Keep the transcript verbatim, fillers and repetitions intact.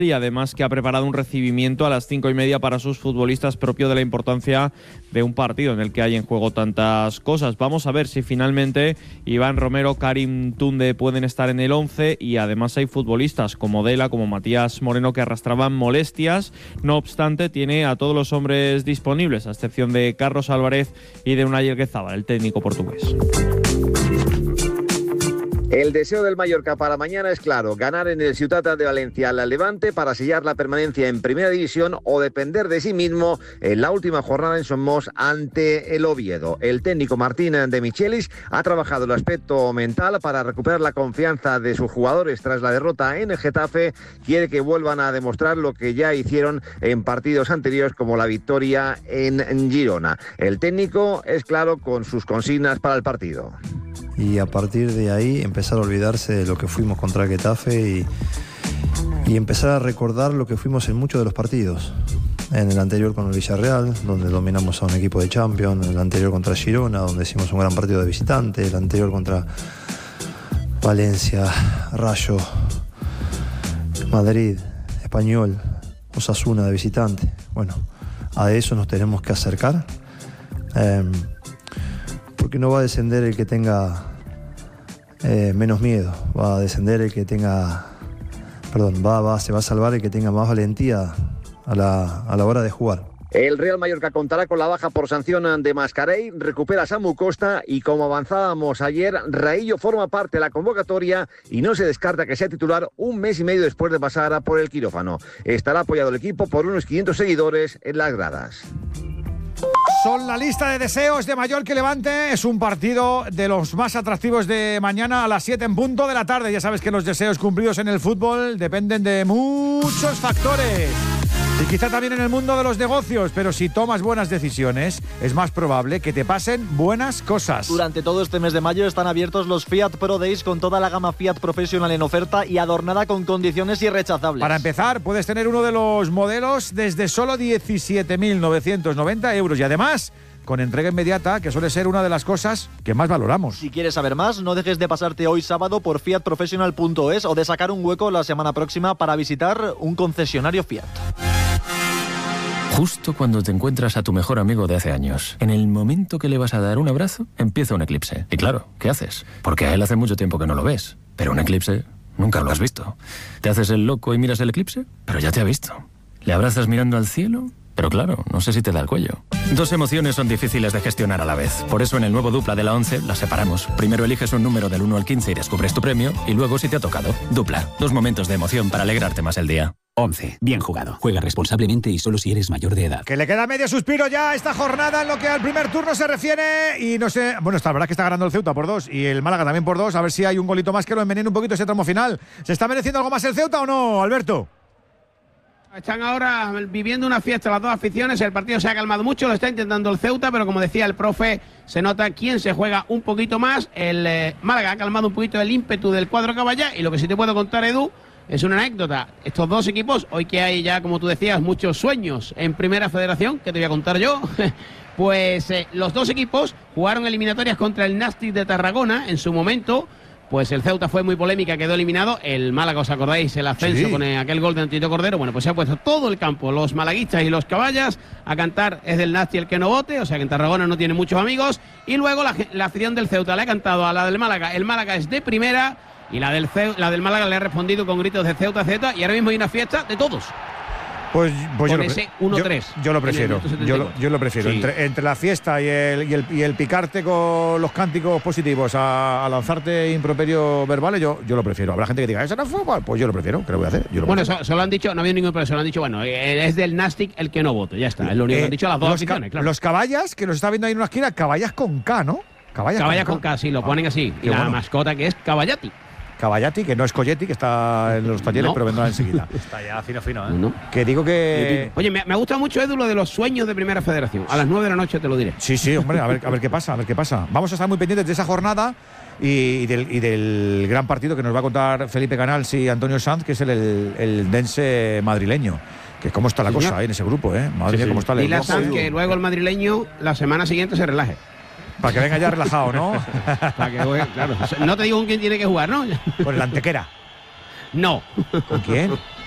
y además que ha preparado un recibimiento a las cinco y media para sus futbolistas propio de la importancia de un partido en el que hay en juego tantas cosas. Vamos a ver si finalmente Iván Romero, Karim Tunde pueden estar en el once y además hay futbolistas como Dela, como Matías Moreno que arrastraban molestias. No obstante, tiene a todos los hombres disponibles, a excepción de Carlos Álvarez y de Unai Elguezabal, el técnico portugués. El deseo del Mallorca para mañana es claro, ganar en el Ciutat de Valencia al Levante para sellar la permanencia en Primera División o depender de sí mismo en la última jornada en Somos ante el Oviedo. El técnico Martín de Michelis ha trabajado el aspecto mental para recuperar la confianza de sus jugadores tras la derrota en el Getafe. Quiere que vuelvan a demostrar lo que ya hicieron en partidos anteriores como la victoria en Girona. El técnico es claro con sus consignas para el partido. Y a partir de ahí empezar a olvidarse de lo que fuimos contra el Getafe y, y empezar a recordar lo que fuimos en muchos de los partidos. En el anterior con el Villarreal, donde dominamos a un equipo de Champions, en el anterior contra Girona, donde hicimos un gran partido de visitante, el anterior contra Valencia, Rayo, Madrid, Español, Osasuna de visitante. Bueno, a eso nos tenemos que acercar. Eh, porque no va a descender el que tenga eh, menos miedo, va a descender el que tenga, perdón, va, va, se va a salvar el que tenga más valentía a la, a la hora de jugar. El Real Mallorca contará con la baja por sanción de Mascarell, recupera a Samu Costa y como avanzábamos ayer, Raillo forma parte de la convocatoria y no se descarta que sea titular un mes y medio después de pasar por el quirófano. Estará apoyado el equipo por unos quinientos seguidores en las gradas. Son la lista de deseos de Mallorca y Levante. Es un partido de los más atractivos de mañana a las siete en punto de la tarde. Ya sabes que los deseos cumplidos en el fútbol dependen de muchos factores. Y quizá también en el mundo de los negocios, pero si tomas buenas decisiones, es más probable que te pasen buenas cosas. Durante todo este mes de mayo están abiertos los Fiat Pro Days con toda la gama Fiat Professional en oferta y adornada con condiciones irrechazables. Para empezar, puedes tener uno de los modelos desde solo diecisiete mil novecientos noventa euros y además con entrega inmediata, que suele ser una de las cosas que más valoramos. Si quieres saber más, no dejes de pasarte hoy sábado por fiat professional punto es o de sacar un hueco la semana próxima para visitar un concesionario Fiat. Justo cuando te encuentras a tu mejor amigo de hace años, en el momento que le vas a dar un abrazo, empieza un eclipse. Y claro, ¿qué haces? Porque a él hace mucho tiempo que no lo ves. Pero un eclipse nunca lo has visto. Te haces el loco y miras el eclipse, pero ya te ha visto. Le abrazas mirando al cielo, pero claro, no sé si te da el cuello. Dos emociones son difíciles de gestionar a la vez. Por eso en el nuevo Dupla de la once las separamos. Primero eliges un número del uno al quince y descubres tu premio, y luego si te ha tocado. Dupla, dos momentos de emoción para alegrarte más el día. once. Bien jugado. Juega responsablemente y solo si eres mayor de edad. Que le queda medio suspiro ya a esta jornada en lo que al primer turno se refiere. Y no sé, bueno, está la verdad que está ganando el Ceuta por dos y el Málaga también por dos. A ver si hay un golito más que lo envenene un poquito ese tramo final. ¿Se está mereciendo algo más el Ceuta o no, Alberto? Están ahora viviendo una fiesta las dos aficiones, el partido se ha calmado mucho, lo está intentando el Ceuta, pero como decía el profe, se nota quién se juega un poquito más. El eh, Málaga ha calmado un poquito el ímpetu del cuadro caballá, y lo que sí te puedo contar, Edu, es una anécdota. Estos dos equipos, hoy que hay ya, como tú decías, muchos sueños en Primera Federación, que te voy a contar yo, pues eh, los dos equipos jugaron eliminatorias contra el Nàstic de Tarragona en su momento. Pues el Ceuta fue muy polémica, quedó eliminado. El Málaga, ¿os acordáis? El ascenso sí, con aquel gol de Antito Cordero. Bueno, pues se ha puesto todo el campo, los malaguistas y los caballas, a cantar Es del Nàstic el que no vote. O sea que en Tarragona no tiene muchos amigos. Y luego la, la afición del Ceuta le ha cantado a la del Málaga. El Málaga es de primera y la del, Ceu, la del Málaga le ha respondido con gritos de Ceuta, Ceuta. Y ahora mismo hay una fiesta de todos. Pues, pues con yo, ese uno tres. Yo, yo lo prefiero. Yo lo, yo lo prefiero. Sí. Entre, entre la fiesta y el, y, el, y el picarte con los cánticos positivos a, a lanzarte improperios verbales, yo, yo lo prefiero. Habrá gente que diga, ¿eso no fue? Pues yo lo prefiero. ¿Qué lo voy a hacer? Yo lo bueno, eso, eso lo han dicho, no ha habido ningún problema. Solo han dicho, bueno, es del Nàstic el que no vote. Ya está. Es lo único eh, que han dicho las dos los aficiones, ca claro. Los caballas, que nos está viendo ahí en una esquina, caballas con K, ¿no? Caballas, caballas con, con K, sí, lo ponen así. Y la bueno. mascota que es Caballati. Caballati, que no es Colletti, que está en los talleres, no. pero vendrá enseguida. Está ya fino, fino, ¿eh? No. Que digo que... Oye, me, me ha gustado mucho, Edu, lo de los sueños de Primera Federación. A las nueve de la noche te lo diré. Sí, sí, hombre, a ver, a ver qué pasa, a ver qué pasa. Vamos a estar muy pendientes de esa jornada y, y, del, y del gran partido que nos va a contar Felipe Canals y Antonio Sanz, que es el, el, el dense madrileño. Que cómo está la sí, cosa ahí en ese grupo, ¿eh? Madre mía, sí, sí. cómo está el Dile a Sanz que luego el madrileño la semana siguiente se relaje. Para que venga ya relajado, ¿no? Para que, claro, no te digo con quién tiene que jugar, ¿no? Con el Antequera. No. ¿Con quién?